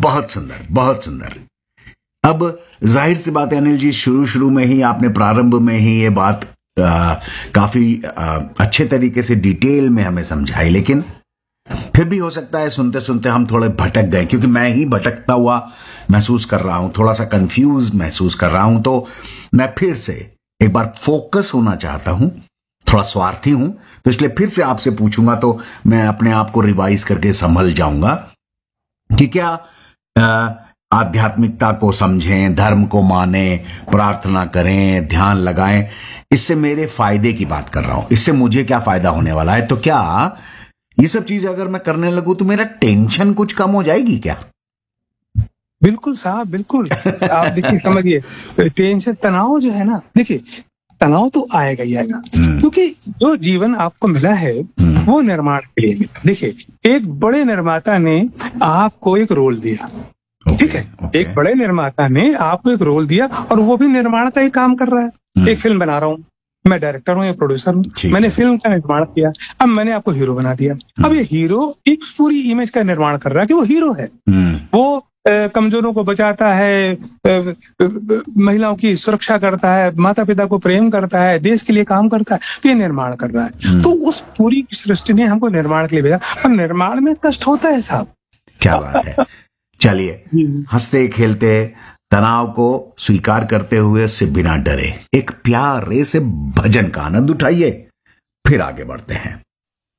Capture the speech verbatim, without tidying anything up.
बहुत सुंदर, बहुत सुंदर। अब जाहिर सी बात है अनिल जी, शुरू शुरू में ही आपने प्रारंभ में ही ये बात आ, काफी आ, अच्छे तरीके से डिटेल में हमें समझाई, लेकिन फिर भी हो सकता है सुनते सुनते हम थोड़े भटक गए, क्योंकि मैं ही भटकता हुआ महसूस कर रहा हूं, थोड़ा सा कंफ्यूज महसूस कर रहा हूं। तो मैं फिर से एक बार फोकस होना चाहता हूं, थोड़ा स्वार्थी हूं, तो इसलिए फिर से आपसे पूछूंगा, तो मैं अपने आप को रिवाइज करके संभल जाऊंगा कि क्या आ, आध्यात्मिकता को समझें, धर्म को माने, प्रार्थना करें, ध्यान लगाएं, इससे मेरे फायदे की बात कर रहा हूं, इससे मुझे क्या फायदा होने वाला है। तो क्या ये सब चीजें अगर मैं करने लगूं तो मेरा टेंशन कुछ कम हो जाएगी क्या? बिल्कुल साहब, बिल्कुल। आप देखिए, समझिए, टेंशन, तनाव जो है ना, देखिए तनाव तो आएगा ही आएगा, क्योंकि जो जीवन आपको मिला है वो निर्माण के लिए मिला। देखिए, एक बड़े निर्माता ने आपको एक रोल दिया, ठीक है, एक बड़े निर्माता ने आपको एक रोल दिया और वो भी निर्माण का ही काम कर रहा है। एक फिल्म बना रहा हूँ, मैं डायरेक्टर हूँ या प्रोड्यूसर हूँ, मैंने फिल्म का निर्माण किया, अब मैंने आपको हीरो बना दिया। अब ये हीरो एक पूरी इमेज का निर्माण कर रहा है कि वो हीरो है, वो ए, कमजोरों को बचाता है, ए, ए, महिलाओं की सुरक्षा करता है, माता पिता को प्रेम करता है, देश के लिए काम करता है, तो ये निर्माण कर रहा है। तो उस पूरी सृष्टि ने हमको निर्माण के लिए भेजा, और निर्माण में कष्ट होता है साहब। क्या बात है। चलिए, हंसते खेलते तनाव को स्वीकार करते हुए उससे बिना डरे एक प्यारे से भजन का आनंद उठाइए, फिर आगे बढ़ते हैं।